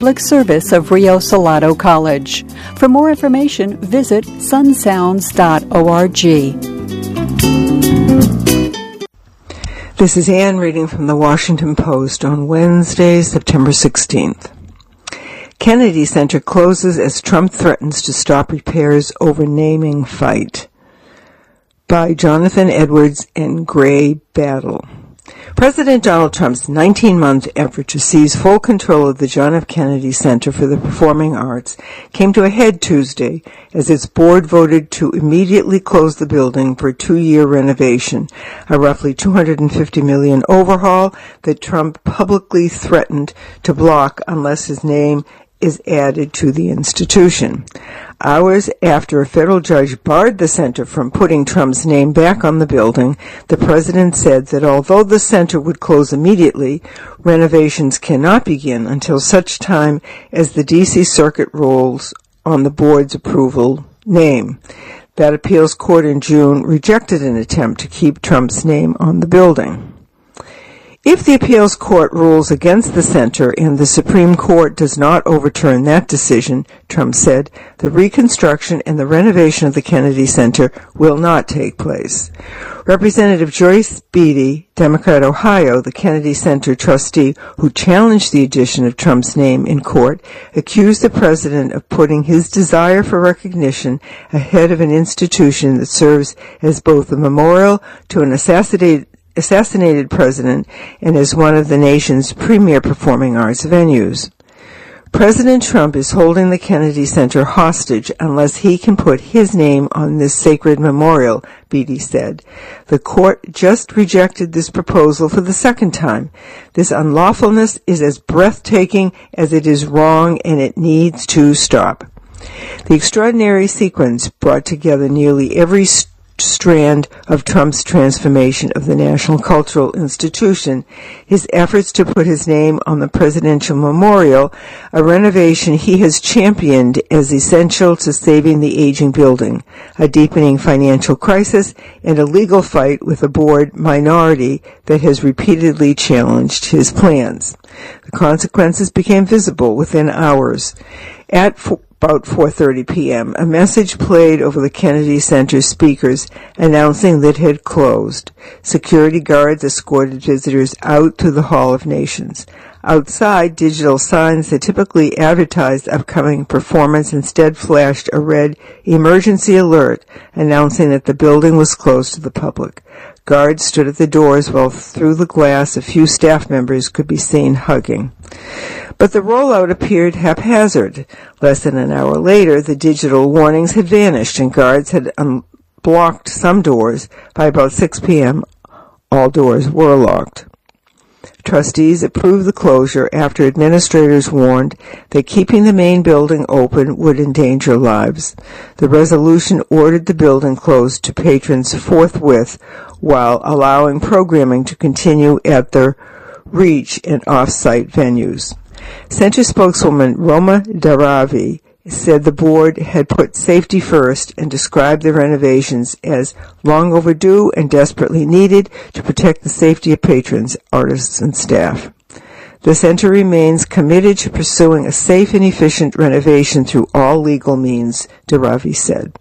public service of Rio Salado College. For more information, visit sunsounds.org. This is Ann reading from the Washington Post on Wednesday, September 16th. Kennedy Center closes as Trump threatens to stop repairs over naming fight. By Jonathan Edwards and Gray Battle. President Donald Trump's 19-month effort to seize full control of the John F. Kennedy Center for the Performing Arts came to a head Tuesday as its board voted to immediately close the building for a 2-year renovation, a roughly $250 million overhaul that Trump publicly threatened to block unless his name is added to the institution. Hours after a federal judge barred the center from putting Trump's name back on the building, the president said that although the center would close immediately, renovations cannot begin until such time as the D.C. Circuit rules on the board's approval name. That appeals court in June rejected an attempt to keep Trump's name on the building. If the appeals court rules against the center and the Supreme Court does not overturn that decision, Trump said, the reconstruction and the renovation of the Kennedy Center will not take place. Representative Joyce Beatty, Democrat Ohio, the Kennedy Center trustee who challenged the addition of Trump's name in court, accused the president of putting his desire for recognition ahead of an institution that serves as both a memorial to an assassinated president and as one of the nation's premier performing arts venues. President Trump is holding the Kennedy Center hostage unless he can put his name on this sacred memorial, Beatty said. The court just rejected this proposal for the second time. This unlawfulness is as breathtaking as it is wrong, and it needs to stop. The extraordinary sequence brought together nearly every strand of Trump's transformation of the National Cultural Institution, his efforts to put his name on the presidential memorial, a renovation he has championed as essential to saving the aging building, a deepening financial crisis, and a legal fight with a board minority that has repeatedly challenged his plans. The consequences became visible within hours. At about 4:30 p.m., a message played over the Kennedy Center speakers announcing that it had closed. Security guards escorted visitors out to the Hall of Nations. Outside, digital signs that typically advertised upcoming performance instead flashed a red emergency alert announcing that the building was closed to the public. Guards stood at the doors while through the glass a few staff members could be seen hugging. But the rollout appeared haphazard. Less than an hour later, the digital warnings had vanished and guards had unblocked some doors. By about 6 p.m., all doors were locked. Trustees approved the closure after administrators warned that keeping the main building open would endanger lives. The resolution ordered the building closed to patrons forthwith while allowing programming to continue at the Reach and off-site venues. Center spokeswoman Roma Daravi said the board had put safety first and described the renovations as long overdue and desperately needed to protect the safety of patrons, artists, and staff. The center remains committed to pursuing a safe and efficient renovation through all legal means, Daravi said.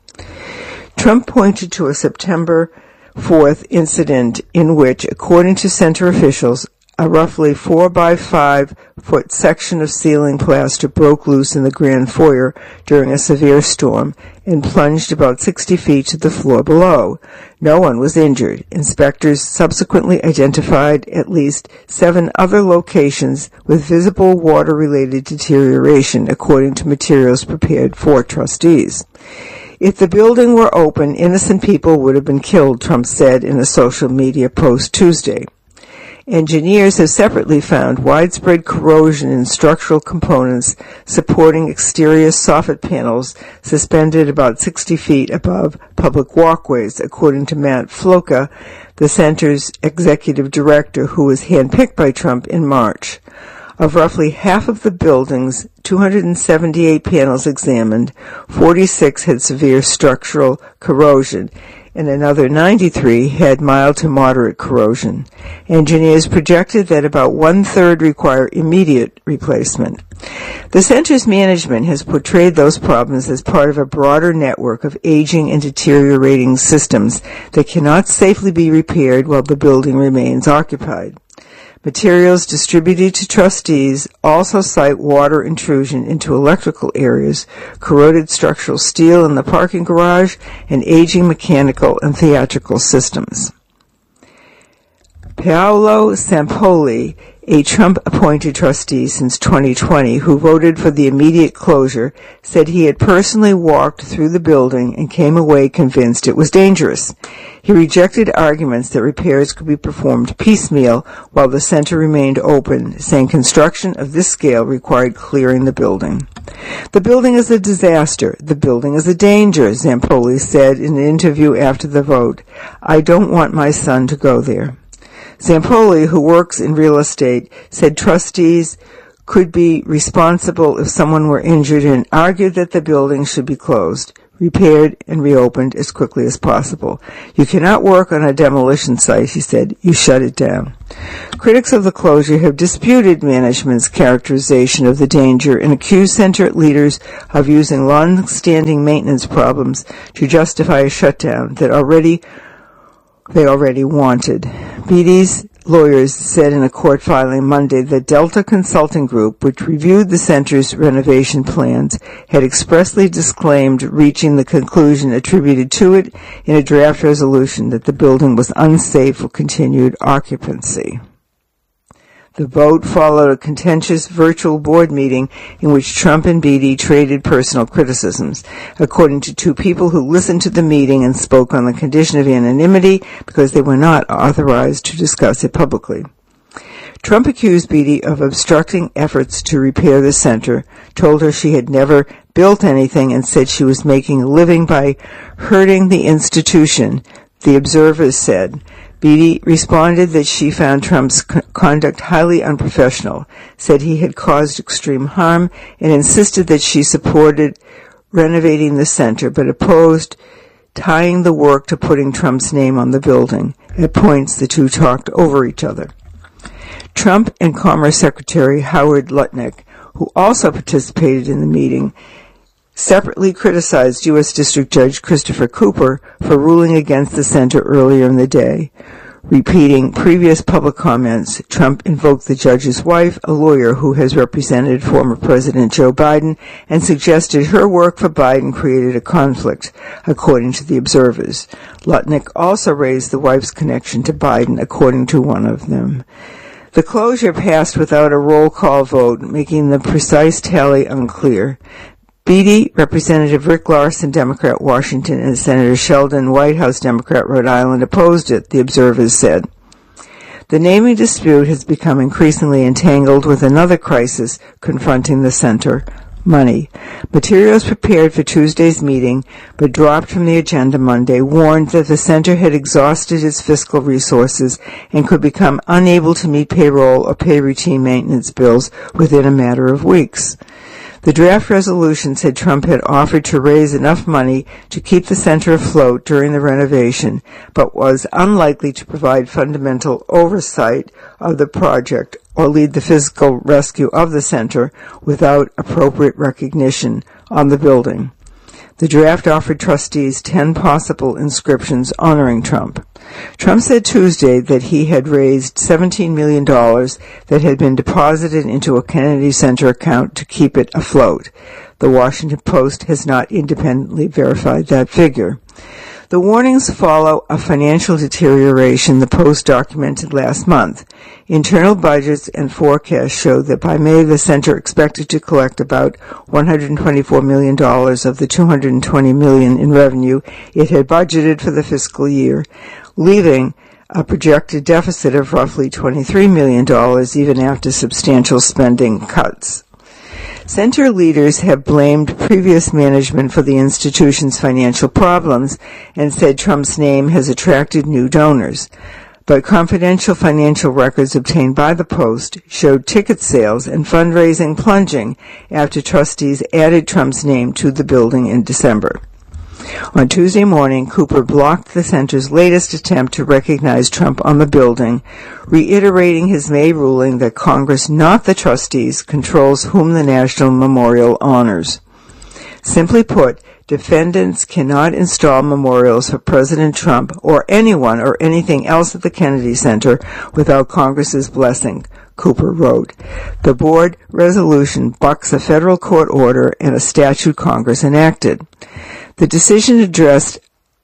Trump pointed to a September 4th incident in which, according to center officials, a roughly 4 by 5 foot section of ceiling plaster broke loose in the grand foyer during a severe storm and plunged about 60 feet to the floor below. No one was injured. Inspectors subsequently identified at least 7 other locations with visible water-related deterioration, according to materials prepared for trustees. If the building were open, innocent people would have been killed, Trump said in a social media post Tuesday. Engineers have separately found widespread corrosion in structural components supporting exterior soffit panels suspended about 60 feet above public walkways, according to Matt Floca, the center's executive director, who was handpicked by Trump in March. Of roughly half of the building's 278 panels examined, 46 had severe structural corrosion. and another 93 had mild to moderate corrosion. Engineers projected that about one-third require immediate replacement. The center's management has portrayed those problems as part of a broader network of aging and deteriorating systems that cannot safely be repaired while the building remains occupied. Materials distributed to trustees also cite water intrusion into electrical areas, corroded structural steel in the parking garage, and aging mechanical and theatrical systems. Paolo Sampoli, a Trump-appointed trustee since 2020 who voted for the immediate closure, said he had personally walked through the building and came away convinced it was dangerous. He rejected arguments that repairs could be performed piecemeal while the center remained open, saying construction of this scale required clearing the building. The building is a disaster. The building is a danger, Zampoli said in an interview after the vote. I don't want my son to go there. Zampoli, who works in real estate, said trustees could be responsible if someone were injured and argued that the building should be closed, repaired, and reopened as quickly as possible. You cannot work on a demolition site, he said. You shut it down. Critics of the closure have disputed management's characterization of the danger and accused center leaders of using long-standing maintenance problems to justify a shutdown that they already wanted. Beatty's lawyers said in a court filing Monday that Delta Consulting Group, which reviewed the center's renovation plans, had expressly disclaimed reaching the conclusion attributed to it in a draft resolution that the building was unsafe for continued occupancy. The vote followed a contentious virtual board meeting in which Trump and Beatty traded personal criticisms, according to two people who listened to the meeting and spoke on the condition of anonymity because they were not authorized to discuss it publicly. Trump accused Beatty of obstructing efforts to repair the center, told her she had never built anything, and said she was making a living by hurting the institution, the observers said. Beatty responded that she found Trump's conduct highly unprofessional, said he had caused extreme harm, and insisted that she supported renovating the center, but opposed tying the work to putting Trump's name on the building. At points, the two talked over each other. Trump and Commerce Secretary Howard Lutnick, who also participated in the meeting, separately criticized U.S. District Judge Christopher Cooper for ruling against the center earlier in the day. Repeating previous public comments, Trump invoked the judge's wife, a lawyer who has represented former President Joe Biden, and suggested her work for Biden created a conflict, according to the observers. Lutnick also raised the wife's connection to Biden, according to one of them. The closure passed without a roll call vote, making the precise tally unclear. Beatty, Representative Rick Larson, Democrat, Washington, and Senator Sheldon, White House Democrat, Rhode Island, opposed it, the observers said. The naming dispute has become increasingly entangled with another crisis confronting the center, money. Materials prepared for Tuesday's meeting, but dropped from the agenda Monday, warned that the center had exhausted its fiscal resources and could become unable to meet payroll or pay routine maintenance bills within a matter of weeks. The draft resolution said Trump had offered to raise enough money to keep the center afloat during the renovation, but was unlikely to provide fundamental oversight of the project or lead the physical rescue of the center without appropriate recognition on the building. The draft offered trustees 10 possible inscriptions honoring Trump. Trump said Tuesday that he had raised $17 million that had been deposited into a Kennedy Center account to keep it afloat. The Washington Post has not independently verified that figure. The warnings follow a financial deterioration the Post documented last month. Internal budgets and forecasts showed that by May the center expected to collect about $124 million of the $220 million in revenue it had budgeted for the fiscal year, leaving a projected deficit of roughly $23 million even after substantial spending cuts. Center leaders have blamed previous management for the institution's financial problems and said Trump's name has attracted new donors. But confidential financial records obtained by the Post showed ticket sales and fundraising plunging after trustees added Trump's name to the building in December. On Tuesday morning, Cooper blocked the center's latest attempt to recognize Trump on the building, reiterating his May ruling that Congress, not the trustees, controls whom the National Memorial honors. Simply put, defendants cannot install memorials for President Trump or anyone or anything else at the Kennedy Center without Congress's blessing, Cooper wrote. The board resolution bucks a federal court order and a statute Congress enacted. The decision addressed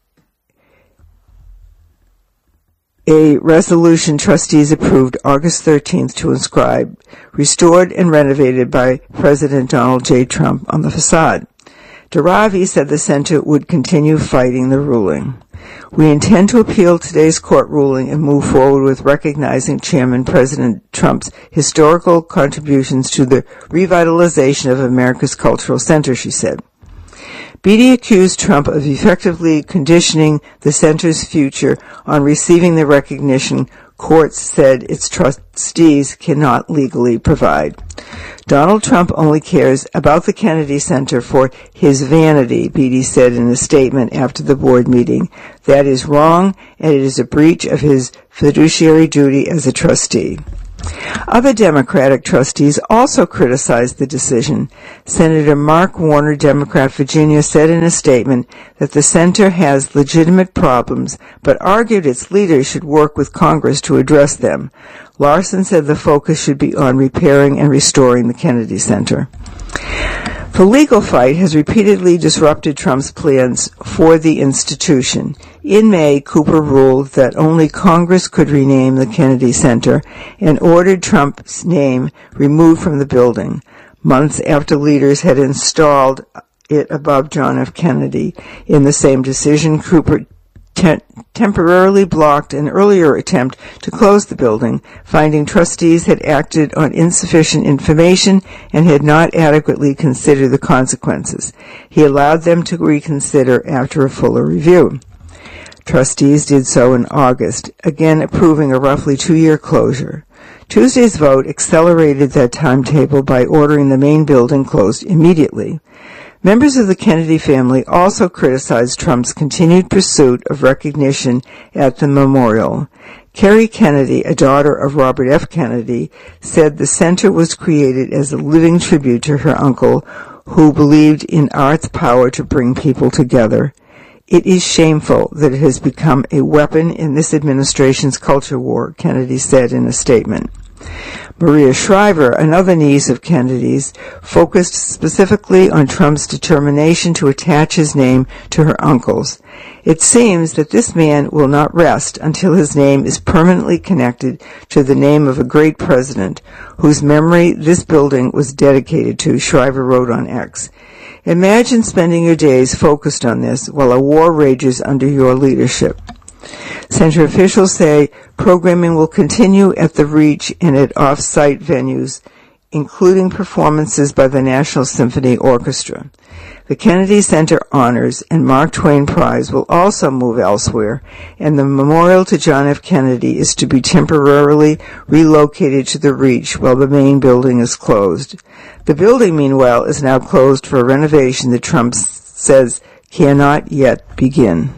a resolution trustees approved August 13th to inscribe, restored and renovated by President Donald J. Trump on the facade. Daravi said the center would continue fighting the ruling. We intend to appeal today's court ruling and move forward with recognizing Chairman President Trump's historical contributions to the revitalization of America's cultural center, she said. Beatty accused Trump of effectively conditioning the center's future on receiving the recognition courts said its trustees cannot legally provide. Donald Trump only cares about the Kennedy Center for his vanity, Beatty said in a statement after the board meeting. That is wrong, and it is a breach of his fiduciary duty as a trustee. Other Democratic trustees also criticized the decision. Senator Mark Warner, Democrat, Virginia, said in a statement that the center has legitimate problems, but argued its leaders should work with Congress to address them. Larson said the focus should be on repairing and restoring the Kennedy Center. The legal fight has repeatedly disrupted Trump's plans for the institution. In May, Cooper ruled that only Congress could rename the Kennedy Center and ordered Trump's name removed from the building, months after leaders had installed it above John F. Kennedy. In the same decision, Cooper temporarily blocked an earlier attempt to close the building, finding trustees had acted on insufficient information and had not adequately considered the consequences. He allowed them to reconsider after a fuller review. Trustees did so in August, again approving a roughly 2-year closure. Tuesday's vote accelerated that timetable by ordering the main building closed immediately. Members of the Kennedy family also criticized Trump's continued pursuit of recognition at the memorial. Kerry Kennedy, a daughter of Robert F. Kennedy, said the center was created as a living tribute to her uncle, who believed in art's power to bring people together. It is shameful that it has become a weapon in this administration's culture war, Kennedy said in a statement. Maria Shriver, another niece of Kennedy's, focused specifically on Trump's determination to attach his name to her uncle's. It seems that this man will not rest until his name is permanently connected to the name of a great president, whose memory this building was dedicated to, Shriver wrote on X. Imagine spending your days focused on this while a war rages under your leadership. Center officials say programming will continue at the Reach and at off-site venues, including performances by the National Symphony Orchestra. The Kennedy Center Honors and Mark Twain Prize will also move elsewhere, and the memorial to John F. Kennedy is to be temporarily relocated to the Reach while the main building is closed. The building, meanwhile, is now closed for a renovation that Trump says cannot yet begin.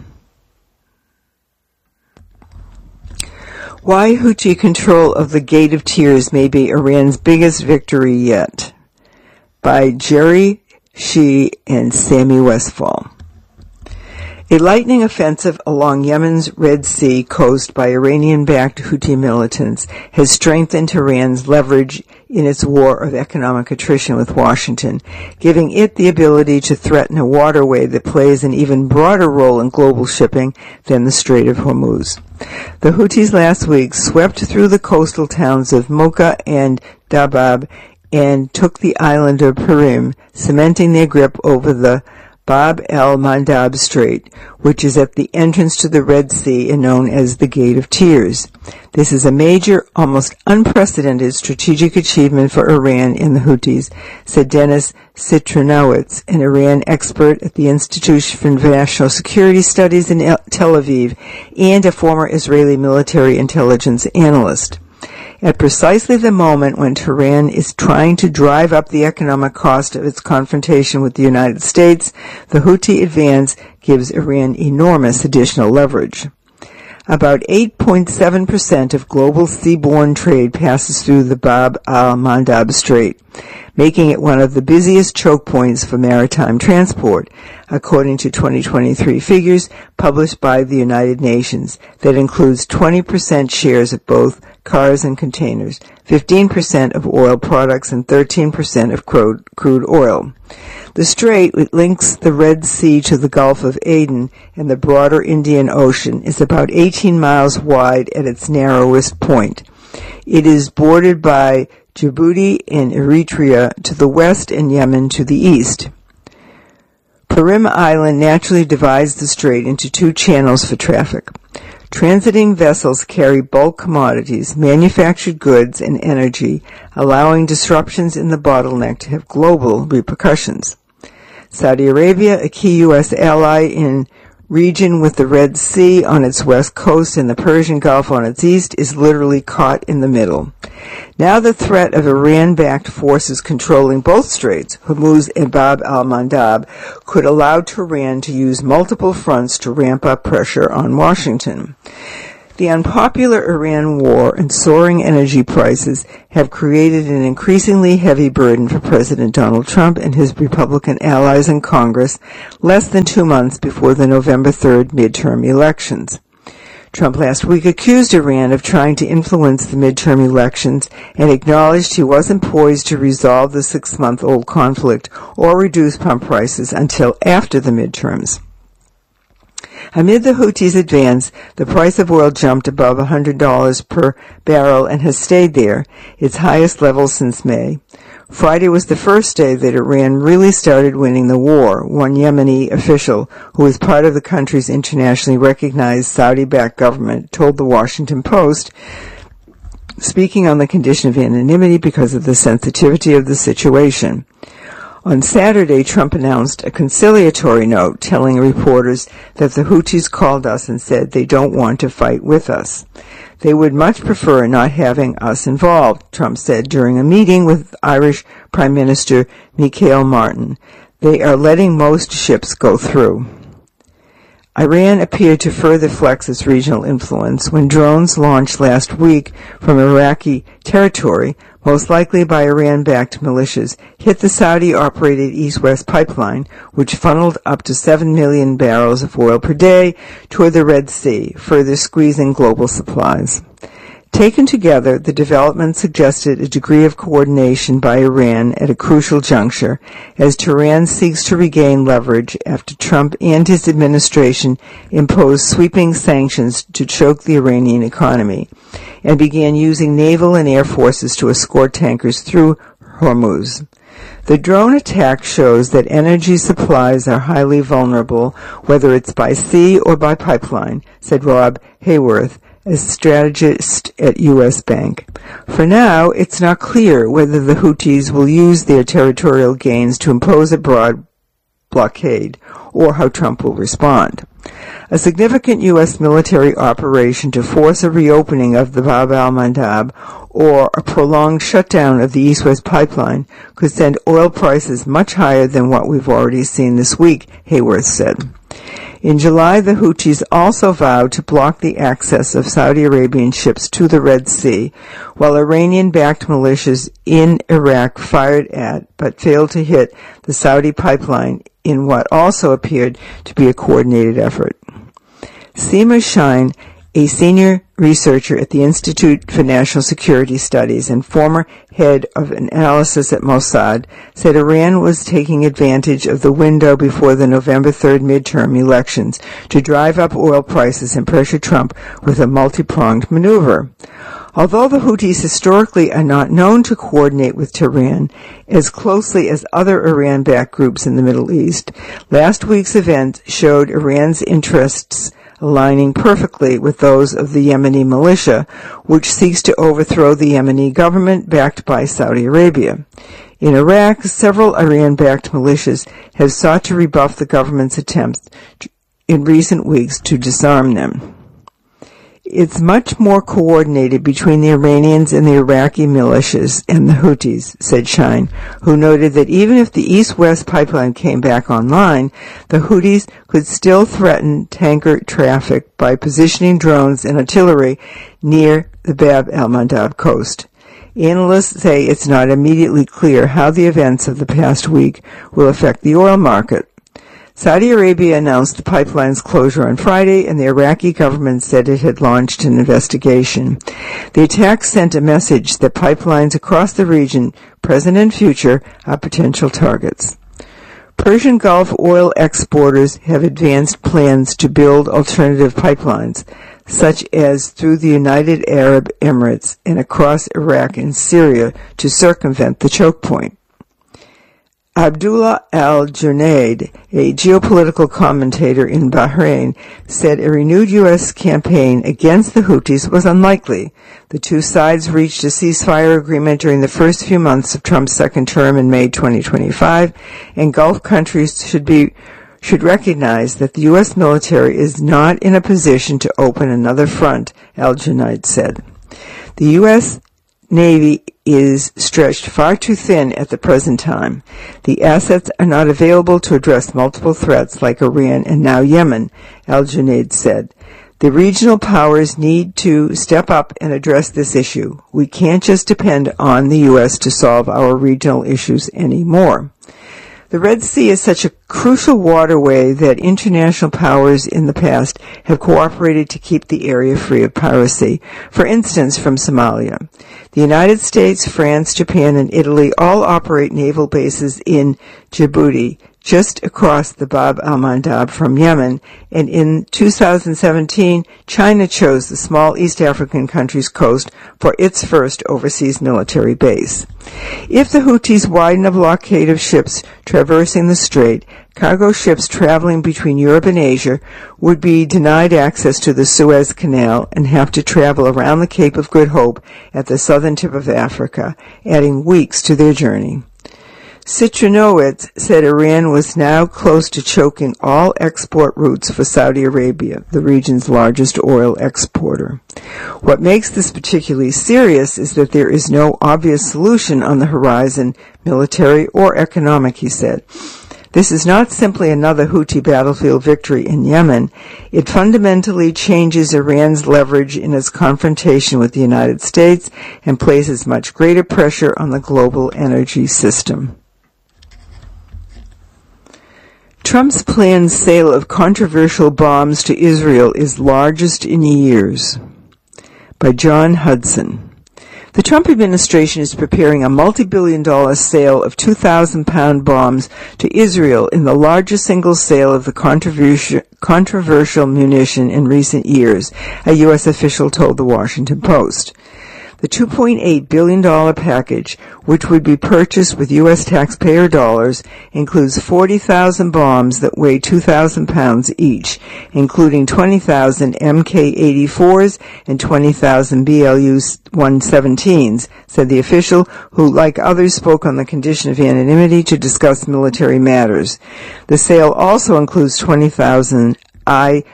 Why Houthi control of the Gate of Tears may be Iran's biggest victory yet, by Jerry Shih and Sammy Westfall. A lightning offensive along Yemen's Red Sea coast by Iranian-backed Houthi militants has strengthened Iran's leverage in its war of economic attrition with Washington, giving it the ability to threaten a waterway that plays an even broader role in global shipping than the Strait of Hormuz. The Houthis last week swept through the coastal towns of Mocha and Dabab and took the island of Perim, cementing their grip over the Bab el-Mandab Strait, which is at the entrance to the Red Sea and known as the Gate of Tears. This is a major, almost unprecedented strategic achievement for Iran and the Houthis, said Denis Citronowitz, an Iran expert at the Institute for National Security Studies in Tel Aviv and a former Israeli military intelligence analyst. At precisely the moment when Tehran is trying to drive up the economic cost of its confrontation with the United States, the Houthi advance gives Iran enormous additional leverage. About 8.7% of global seaborne trade passes through the Bab al-Mandab Strait, making it one of the busiest choke points for maritime transport, according to 2023 figures published by the United Nations that includes 20% shares of both cars and containers, 15% of oil products, and 13% of crude oil. The strait, which links the Red Sea to the Gulf of Aden and the broader Indian Ocean, is about 18 miles wide at its narrowest point. It is bordered by Djibouti and Eritrea to the west and Yemen to the east. Perim Island naturally divides the strait into two channels for traffic. Transiting vessels carry bulk commodities, manufactured goods, and energy, allowing disruptions in the bottleneck to have global repercussions. Saudi Arabia, a key U.S. ally in region with the Red Sea on its west coast and the Persian Gulf on its east, is literally caught in the middle. Now the threat of Iran-backed forces controlling both straits, Hormuz and Bab al-Mandab, could allow Tehran to use multiple fronts to ramp up pressure on Washington. The unpopular Iran war and soaring energy prices have created an increasingly heavy burden for President Donald Trump and his Republican allies in Congress less than 2 months before the November 3rd midterm elections. Trump last week accused Iran of trying to influence the midterm elections and acknowledged he wasn't poised to resolve the 6-month-old conflict or reduce pump prices until after the midterms. Amid the Houthis' advance, the price of oil jumped above $100 per barrel and has stayed there, its highest level since May. Friday was the first day that Iran really started winning the war, one Yemeni official, who is part of the country's internationally recognized Saudi-backed government, told the Washington Post, speaking on the condition of anonymity because of the sensitivity of the situation. On Saturday, Trump announced a conciliatory note telling reporters that the Houthis called us and said they don't want to fight with us. They would much prefer not having us involved, Trump said during a meeting with Irish Prime Minister Michael Martin. They are letting most ships go through. Iran appeared to further flex its regional influence when drones launched last week from Iraqi territory, most likely by Iran-backed militias, hit the Saudi-operated East-West pipeline, which funneled up to 7 million barrels of oil per day toward the Red Sea, further squeezing global supplies. Taken together, the development suggested a degree of coordination by Iran at a crucial juncture, as Tehran seeks to regain leverage after Trump and his administration imposed sweeping sanctions to choke the Iranian economy, and began using naval and air forces to escort tankers through Hormuz. The drone attack shows that energy supplies are highly vulnerable, whether it's by sea or by pipeline, said Rob Hayworth, a strategist at U.S. Bank. For now, it's not clear whether the Houthis will use their territorial gains to impose a broad blockade, or how Trump will respond. A significant U.S. military operation to force a reopening of the Bab al-Mandab or a prolonged shutdown of the East-West pipeline could send oil prices much higher than what we've already seen this week, Hayworth said. In July, the Houthis also vowed to block the access of Saudi Arabian ships to the Red Sea, while Iranian-backed militias in Iraq fired at but failed to hit the Saudi pipeline in what also appeared to be a coordinated effort. Seema Shine, a senior researcher at the Institute for National Security Studies and former head of analysis at Mossad, said Iran was taking advantage of the window before the November 3rd midterm elections to drive up oil prices and pressure Trump with a multi-pronged maneuver. Although the Houthis historically are not known to coordinate with Tehran as closely as other Iran-backed groups in the Middle East, last week's event showed Iran's interests aligning perfectly with those of the Yemeni militia, which seeks to overthrow the Yemeni government backed by Saudi Arabia. In Iraq, several Iran-backed militias have sought to rebuff the government's attempts in recent weeks to disarm them. It's much more coordinated between the Iranians and the Iraqi militias and the Houthis, said Shine, who noted that even if the East-West pipeline came back online, the Houthis could still threaten tanker traffic by positioning drones and artillery near the Bab el-Mandab coast. Analysts say it's not immediately clear how the events of the past week will affect the oil market. Saudi Arabia announced the pipeline's closure on Friday, and the Iraqi government said it had launched an investigation. The attack sent a message that pipelines across the region, present and future, are potential targets. Persian Gulf oil exporters have advanced plans to build alternative pipelines, such as through the United Arab Emirates and across Iraq and Syria to circumvent the choke point. Abdullah al-Junaid, a geopolitical commentator in Bahrain, said a renewed U.S. campaign against the Houthis was unlikely. The two sides reached a ceasefire agreement during the first few months of Trump's second term in May 2025, and Gulf countries should recognize that the U.S. military is not in a position to open another front, al-Junaid said. The U.S. Navy is stretched far too thin at the present time. The assets are not available to address multiple threats like Iran and now Yemen, al-Junaid said. The regional powers need to step up and address this issue. We can't just depend on the U.S. to solve our regional issues anymore. The Red Sea is such a crucial waterway that international powers in the past have cooperated to keep the area free of piracy, for instance from Somalia. The United States, France, Japan, and Italy all operate naval bases in Djibouti, just across the Bab el-Mandab from Yemen, and in 2017, China chose the small East African country's coast for its first overseas military base. If the Houthis widen a blockade of ships traversing the strait, cargo ships traveling between Europe and Asia would be denied access to the Suez Canal and have to travel around the Cape of Good Hope at the southern tip of Africa, adding weeks to their journey. Citronowitz said Iran was now close to choking all export routes for Saudi Arabia, the region's largest oil exporter. What makes this particularly serious is that there is no obvious solution on the horizon, military or economic, he said. This is not simply another Houthi battlefield victory in Yemen. It fundamentally changes Iran's leverage in its confrontation with the United States and places much greater pressure on the global energy system. Trump's planned sale of controversial bombs to Israel is largest in years. By John Hudson. The Trump administration is preparing a multi-billion-dollar sale of 2,000-pound bombs to Israel in the largest single sale of the controversial munition in recent years, a U.S. official told the Washington Post. The $2.8 billion package, which would be purchased with U.S. taxpayer dollars, includes 40,000 bombs that weigh 2,000 pounds each, including 20,000 Mk-84s and 20,000 BLU-117s, said the official, who, like others, spoke on the condition of anonymity to discuss military matters. The sale also includes 20,000 I-2000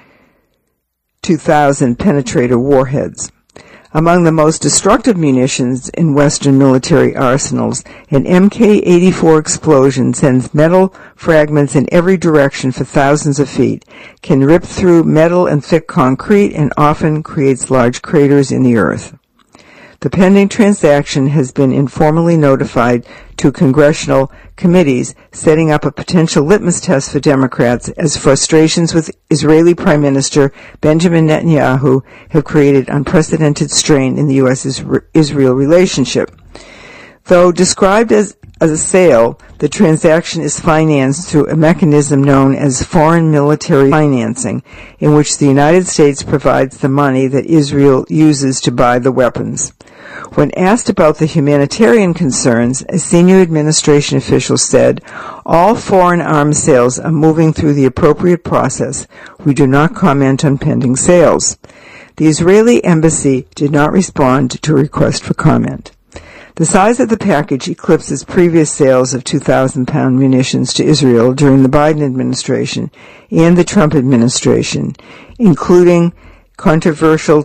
penetrator warheads. Among the most destructive munitions in Western military arsenals, an Mk-84 explosion sends metal fragments in every direction for thousands of feet, can rip through metal and thick concrete, and often creates large craters in the earth. The pending transaction has been informally notified to congressional committees, setting up a potential litmus test for Democrats as frustrations with Israeli Prime Minister Benjamin Netanyahu have created unprecedented strain in the U.S.-Israel relationship. Though described as a sale, the transaction is financed through a mechanism known as foreign military financing, in which the United States provides the money that Israel uses to buy the weapons. When asked about the humanitarian concerns, a senior administration official said, "All foreign arms sales are moving through the appropriate process. We do not comment on pending sales." The Israeli embassy did not respond to a request for comment. The size of the package eclipses previous sales of 2,000-pound munitions to Israel during the Biden administration and the Trump administration, including controversial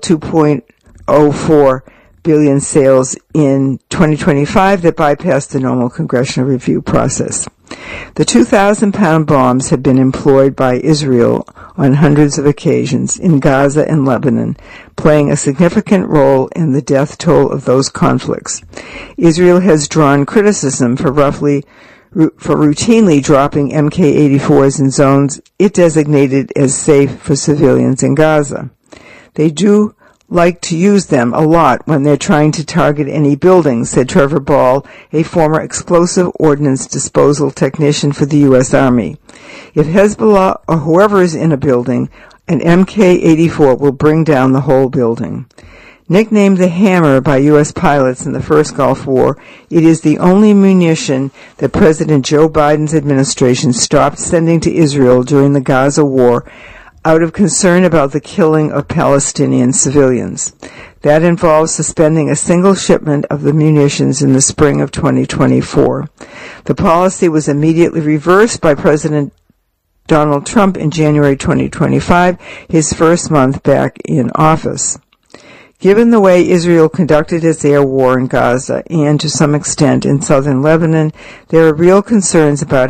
$2.04 billion sales in 2025 that bypassed the normal congressional review process. The 2,000-pound bombs have been employed by Israel on hundreds of occasions in Gaza and Lebanon, playing a significant role in the death toll of those conflicts. Israel has drawn criticism for routinely dropping Mk-84s in zones it designated as safe for civilians in Gaza. They do like to use them a lot when they're trying to target any buildings, said Trevor Ball, a former explosive ordnance disposal technician for the U.S. Army. If Hezbollah or whoever is in a building, an Mk-84 will bring down the whole building. Nicknamed the Hammer by U.S. pilots in the first Gulf War, it is the only munition that President Joe Biden's administration stopped sending to Israel during the Gaza war out of concern about the killing of Palestinian civilians. That involves suspending a single shipment of the munitions in the spring of 2024. The policy was immediately reversed by President Donald Trump in January 2025, his first month back in office. Given the way Israel conducted its air war in Gaza and, to some extent, in southern Lebanon, there are real concerns about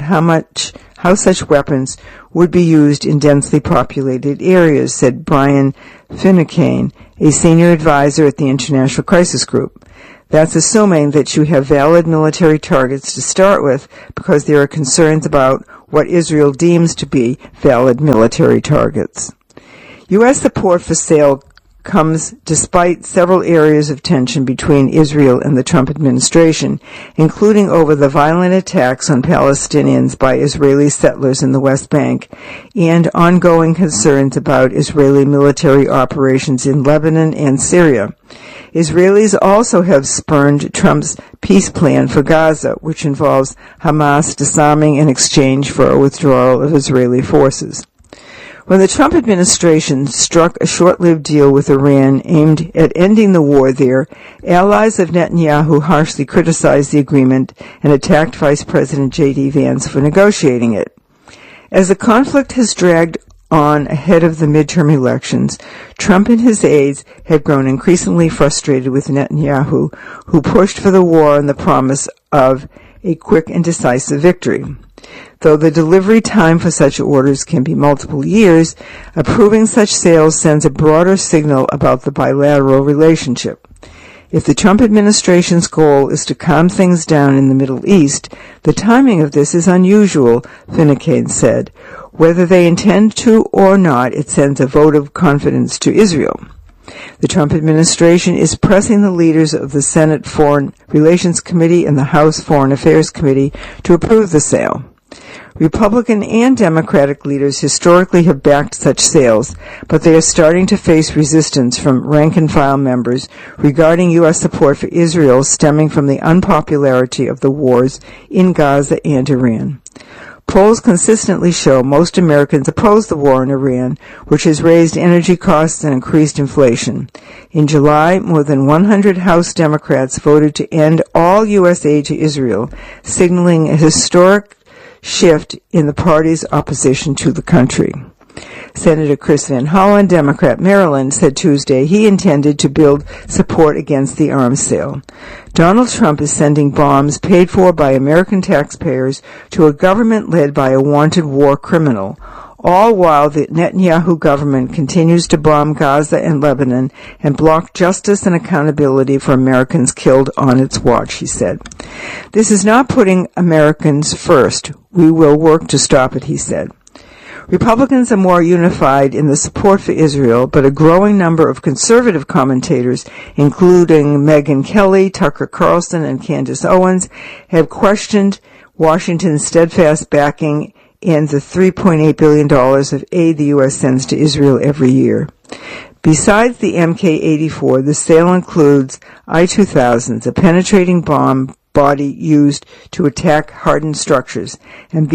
how such weapons would be used in densely populated areas, said Brian Finucane, a senior advisor at the International Crisis Group. That's assuming that you have valid military targets to start with, because there are concerns about what Israel deems to be valid military targets. U.S. support for sale comes despite several areas of tension between Israel and the Trump administration, including over the violent attacks on Palestinians by Israeli settlers in the West Bank and ongoing concerns about Israeli military operations in Lebanon and Syria. Israelis also have spurned Trump's peace plan for Gaza, which involves Hamas disarming in exchange for a withdrawal of Israeli forces. When the Trump administration struck a short-lived deal with Iran aimed at ending the war there, allies of Netanyahu harshly criticized the agreement and attacked Vice President J.D. Vance for negotiating it. As the conflict has dragged on ahead of the midterm elections, Trump and his aides have grown increasingly frustrated with Netanyahu, who pushed for the war on the promise of a quick and decisive victory. Though the delivery time for such orders can be multiple years, approving such sales sends a broader signal about the bilateral relationship. If the Trump administration's goal is to calm things down in the Middle East, the timing of this is unusual, Finucane said. Whether they intend to or not, it sends a vote of confidence to Israel. The Trump administration is pressing the leaders of the Senate Foreign Relations Committee and the House Foreign Affairs Committee to approve the sale. Republican and Democratic leaders historically have backed such sales, but they are starting to face resistance from rank-and-file members regarding U.S. support for Israel stemming from the unpopularity of the wars in Gaza and Iran. Polls consistently show most Americans oppose the war in Iran, which has raised energy costs and increased inflation. In July, more than 100 House Democrats voted to end all U.S. aid to Israel, signaling a historic shift in the party's opposition to the country. Senator Chris Van Hollen, Democrat Maryland, said Tuesday he intended to build support against the arms sale. Donald Trump is sending bombs paid for by American taxpayers to a government led by a wanted war criminal, all while the Netanyahu government continues to bomb Gaza and Lebanon and block justice and accountability for Americans killed on its watch, he said. This is not putting Americans first. We will work to stop it, he said. Republicans are more unified in the support for Israel, but a growing number of conservative commentators, including Megyn Kelly, Tucker Carlson, and Candace Owens, have questioned Washington's steadfast backing in the $3.8 billion of aid the U.S. sends to Israel every year. Besides the Mk-84, the sale includes I-2000s, a penetrating bomb body used to attack hardened structures, and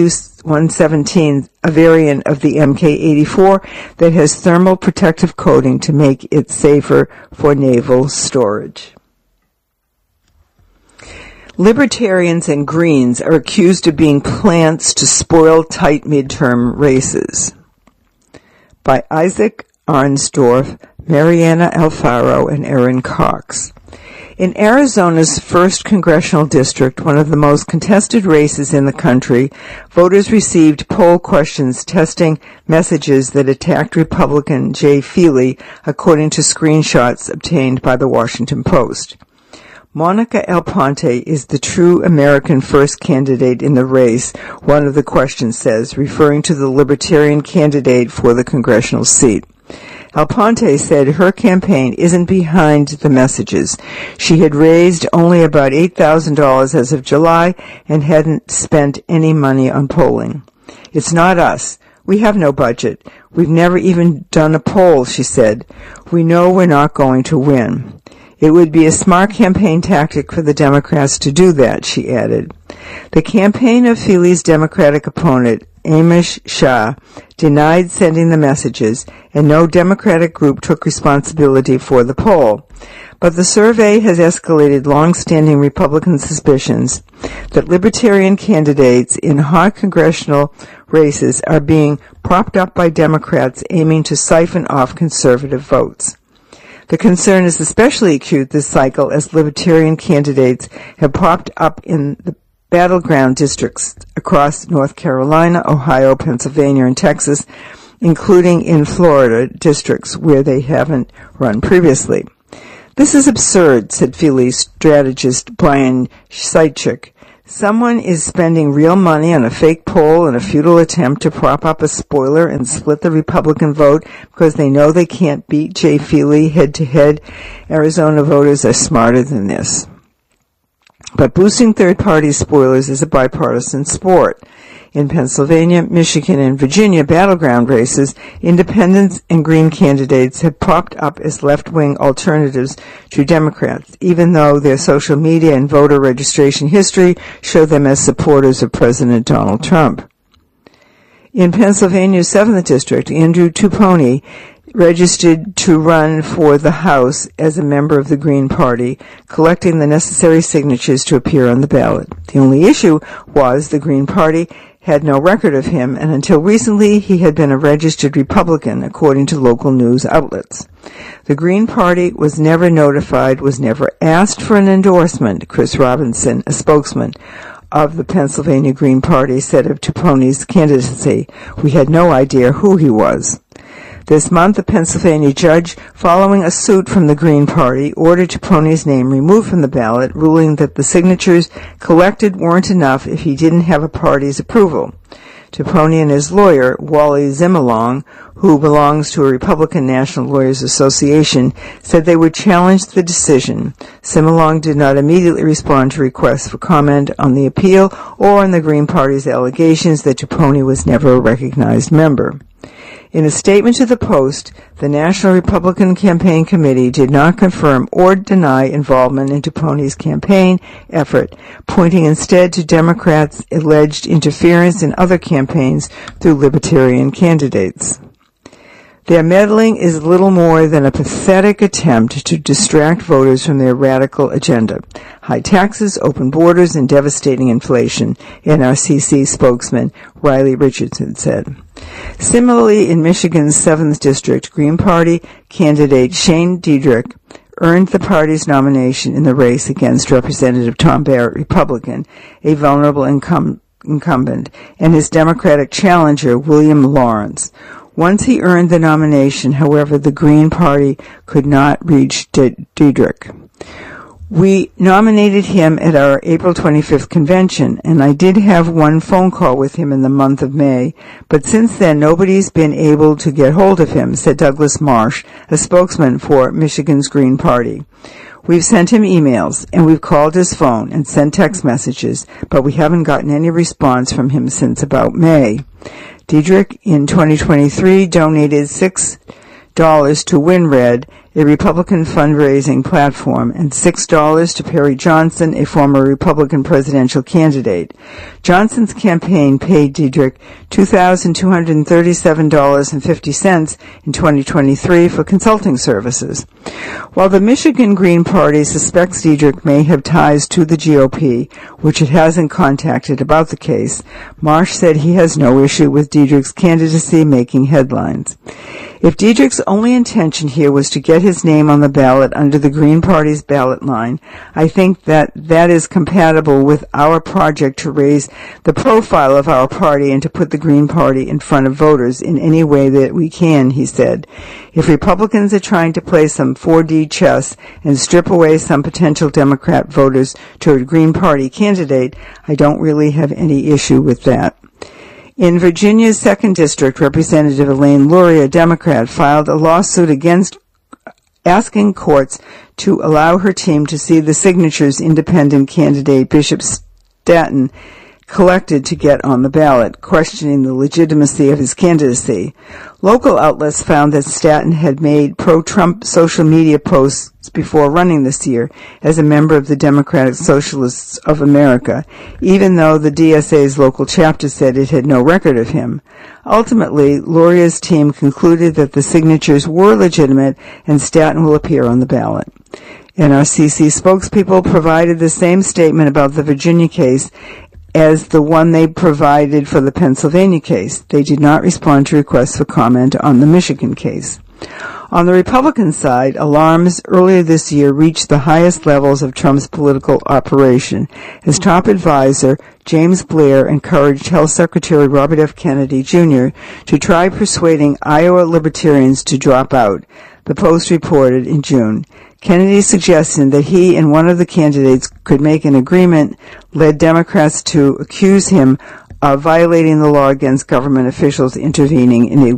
BLU-117, a variant of the Mk-84 that has thermal protective coating to make it safer for naval storage. Libertarians and Greens are accused of being plants to spoil tight midterm races. By Isaac Arnsdorf, Mariana Alfaro, and Erin Cox. In Arizona's 1st Congressional District, one of the most contested races in the country, voters received poll questions testing messages that attacked Republican Jay Feely, according to screenshots obtained by the Washington Post. Monica Alponte is the true American first candidate in the race, one of the questions says, referring to the Libertarian candidate for the congressional seat. Alponte said her campaign isn't behind the messages. She had raised only about $8,000 as of July and hadn't spent any money on polling. It's not us. We have no budget. We've never even done a poll, she said. We know we're not going to win. It would be a smart campaign tactic for the Democrats to do that, she added. The campaign of Feely's Democratic opponent, Amish Shah, denied sending the messages, and no Democratic group took responsibility for the poll. But the survey has escalated long-standing Republican suspicions that Libertarian candidates in hot congressional races are being propped up by Democrats aiming to siphon off conservative votes. The concern is especially acute this cycle as Libertarian candidates have popped up in the battleground districts across North Carolina, Ohio, Pennsylvania, and Texas, including in Florida districts where they haven't run previously. This is absurd, said Feely strategist Brian Seichik. Someone is spending real money on a fake poll in a futile attempt to prop up a spoiler and split the Republican vote because they know they can't beat Jay Feely head-to-head. Arizona voters are smarter than this. But boosting third-party spoilers is a bipartisan sport. In Pennsylvania, Michigan, and Virginia battleground races, independents and Green candidates have popped up as left-wing alternatives to Democrats, even though their social media and voter registration history show them as supporters of President Donald Trump. In Pennsylvania's 7th District, Andrew Tuponi registered to run for the House as a member of the Green Party, collecting the necessary signatures to appear on the ballot. The only issue was the Green Party had no record of him, and until recently he had been a registered Republican, according to local news outlets. The Green Party was never notified, was never asked for an endorsement, Chris Robinson, a spokesman of the Pennsylvania Green Party, said of Tuponi's candidacy. We had no idea who he was. This month, a Pennsylvania judge, following a suit from the Green Party, ordered Tuponi's name removed from the ballot, ruling that the signatures collected weren't enough if he didn't have a party's approval. Tuponi and his lawyer, Wally Zimmerlong, who belongs to a Republican National Lawyers Association, said they would challenge the decision. Zimmerlong did not immediately respond to requests for comment on the appeal or on the Green Party's allegations that Tuponi was never a recognized member. In a statement to the Post, the National Republican Campaign Committee did not confirm or deny involvement in Tuponi's campaign effort, pointing instead to Democrats' alleged interference in other campaigns through Libertarian candidates. Their meddling is little more than a pathetic attempt to distract voters from their radical agenda. High taxes, open borders, and devastating inflation, NRCC spokesman Riley Richardson said. Similarly, in Michigan's 7th District, Green Party candidate Shane Diedrich earned the party's nomination in the race against Representative Tom Barrett, Republican, a vulnerable incumbent, and his Democratic challenger, William Lawrence. Once he earned the nomination, however, the Green Party could not reach Diedrich. We nominated him at our April 25th convention, and I did have one phone call with him in the month of May, but since then nobody's been able to get hold of him, said Douglas Marsh, a spokesman for Michigan's Green Party. We've sent him emails, and we've called his phone and sent text messages, but we haven't gotten any response from him since about May. Diedrich, in 2023, donated $6 to WinRed, a Republican fundraising platform, and $6 to Perry Johnson, a former Republican presidential candidate. Johnson's campaign paid Diedrich $2,237.50 in 2023 for consulting services. While the Michigan Green Party suspects Diedrich may have ties to the GOP, which it hasn't contacted about the case, Marsh said he has no issue with Diedrich's candidacy making headlines. If Diedrich's only intention here was to get his name on the ballot under the Green Party's ballot line, I think that is compatible with our project to raise the profile of our party and to put the Green Party in front of voters in any way that we can, he said. If Republicans are trying to play some 4D chess and strip away some potential Democrat voters to a Green Party candidate, I don't really have any issue with that. In Virginia's 2nd District, Representative Elaine Luria, a Democrat, filed a lawsuit against asking courts to allow her team to see the signatures independent candidate Bishop Staton collected to get on the ballot, questioning the legitimacy of his candidacy. Local outlets found that Staton had made pro-Trump social media posts before running this year as a member of the Democratic Socialists of America, even though the DSA's local chapter said it had no record of him. Ultimately, Luria's team concluded that the signatures were legitimate and Staton will appear on the ballot. NRCC spokespeople provided the same statement about the Virginia case as the one they provided for the Pennsylvania case. They did not respond to requests for comment on the Michigan case. On the Republican side, alarms earlier this year reached the highest levels of Trump's political operation as top advisor James Blair encouraged Health Secretary Robert F. Kennedy, Jr. to try persuading Iowa libertarians to drop out, the Post reported in June. Kennedy suggested that he and one of the candidates could make an agreement led Democrats to accuse him of violating the law against government officials intervening in a